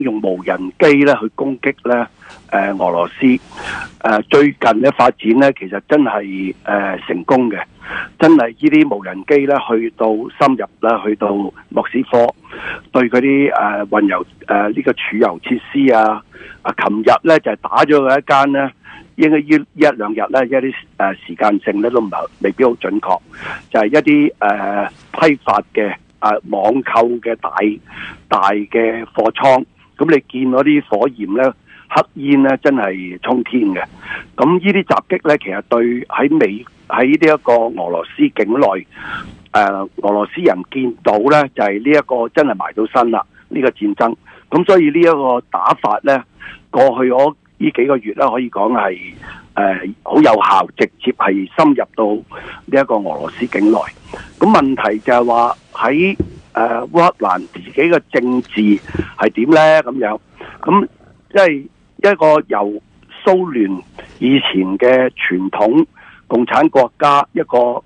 用無人機咧去攻擊咧俄羅斯。最近嘅發展咧，其實真係成功嘅，真係呢啲無人機咧去到深入啦，去到莫斯科，對嗰啲運油呢個儲油設施啊，琴日咧就係打咗佢一間咧，應該呢一兩日咧一啲時間性咧都唔係未必好準確，就係一啲批發嘅網購嘅大嘅貨倉，咁你見嗰啲火焰咧，黑煙咧真係衝天嘅。咁呢啲襲擊咧，其實對喺呢一個俄羅斯境內，俄羅斯人見到咧就係呢一個真係埋到身啦，呢個戰爭。咁所以呢一個打法咧，過去嗰呢幾個月咧，可以講係好有效，直接係深入到呢一個俄羅斯境內。咁問題就係話喺烏克蘭自己嘅政治係點咧？咁樣咁即係一個由蘇聯以前嘅傳統共產國家一個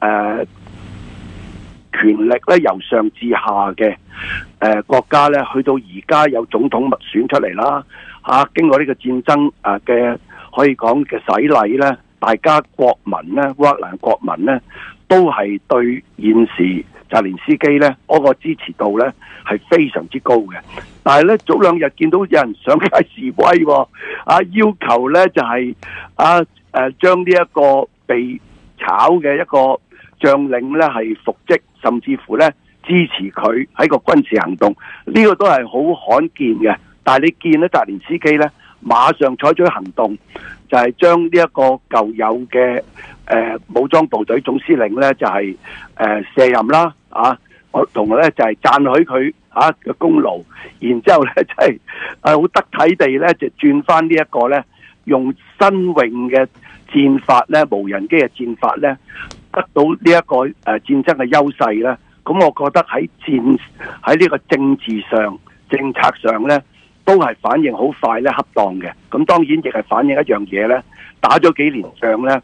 權力咧由上至下嘅國家咧，去到而家有總統選出嚟啦，經過呢個戰爭嘅可以講嘅洗禮咧，大家國民咧，烏克蘭國民咧都係對現時澤連斯基咧嗰個支持度咧係非常之高嘅。但係咧早兩日見到有人上街示威，要求咧就係將呢一個被炒嘅一個將領咧係復職，甚至乎咧支持佢喺個軍事行動，呢個都係好罕見嘅。但係你見咧澤連斯基咧馬上採取行動，就係將呢一個舊有嘅武裝部隊總司令咧就係卸任啦，我同埋咧就係讚許佢嘅功勞，然之後咧就係好得體地咧就轉翻呢一個咧用新穎嘅戰法咧，無人機嘅戰法咧，得到呢一個戰爭嘅優勢咧。咁我覺得喺呢個政治上、政策上咧，都係反應好快咧，恰當嘅。咁當然亦係反映一樣嘢咧，打咗幾年仗咧，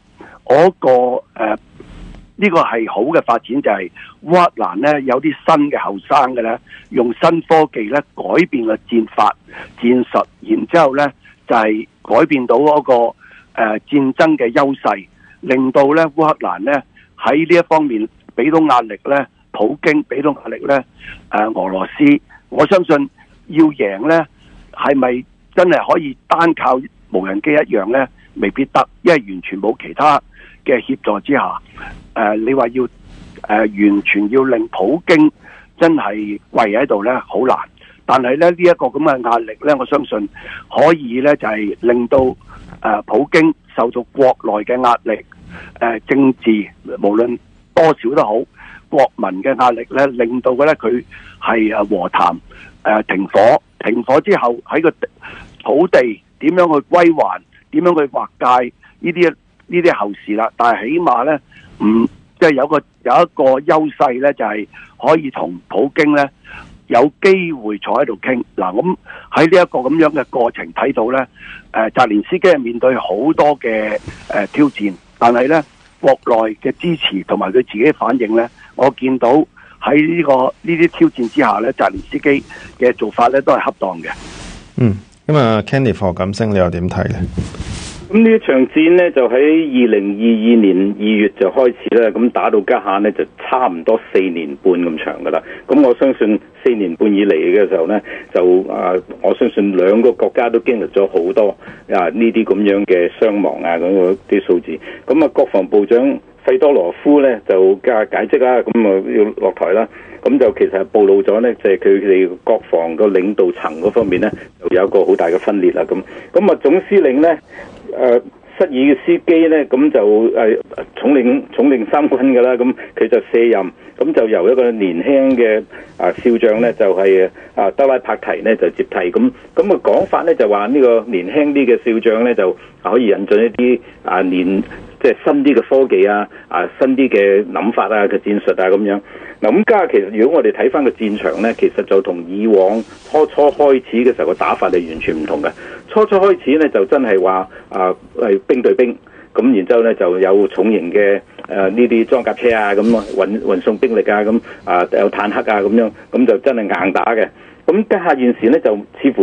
呢個係好嘅發展，就係烏克蘭咧有啲新嘅後生嘅咧，用新科技咧改變個戰法、戰術，然之後咧就係改變到嗰個戰爭嘅優勢，令到咧烏克蘭咧喺呢一方面俾到壓力咧，普京俾到壓力咧俄羅斯。我相信要贏咧，係咪真係可以單靠無人機一樣咧？未必得，因為完全冇其他嘅協助之下，你話要完全要令普京真係跪喺度咧，好難。但係咧呢一個咁嘅壓力咧，我相信可以咧就係令到普京受到國內嘅壓力，政治無論多少都好，國民嘅壓力咧，令到嘅咧佢係和談停火之後喺個土地點樣去歸還，點樣去劃界，呢啲後事啦。但係起碼咧即係有一個優勢咧，就係可以同普京咧有機會坐喺度傾。嗱，咁喺呢一個咁樣嘅過程睇到咧，澤連斯基係面對好多嘅挑戰，但係咧國內嘅支持同埋佢自己反應咧，我見到喺呢啲挑戰之下咧，澤連斯基嘅做法咧都係恰當嘅。 咁啊 Kenneth 何錦星你又點睇咧？ 咁呢一場戰呢，就喺2022年2月就開始啦，咁打到家下呢，就差唔多4年半咁長噶啦。咁我相信4年半以嚟嘅時候呢，就我相信兩個國家都經歷咗好多呢啲咁樣嘅傷亡咁啲數字。咁國防部長費多羅夫呢，就解釋啦，咁要落台啦。咁就其實係暴露咗呢，就係佢哋國防個領導層嗰方面呢，就有一個好大嘅分裂啦。咁總司令呢，失爾嘅司機呢，咁就統領三軍㗎啦。咁佢就卸任，咁就由一個年輕嘅少將呢，就係德拉帕提呢，就接替。咁嘅講法呢，就話呢個年輕啲嘅少將呢，就可以引進一啲即係新啲嘅科技新啲嘅諗法嘅戰術咁樣。嗱，咁家其實如果我哋睇翻個戰場呢，其實就同以往初開始嘅時候個打法係完全唔同嘅。初開始呢，就真係話係兵對兵，咁然之後呢，就有重型嘅呢啲裝甲車咁運送兵力咁有坦克咁樣，咁就真係硬打嘅。 咁家下現時咧就似乎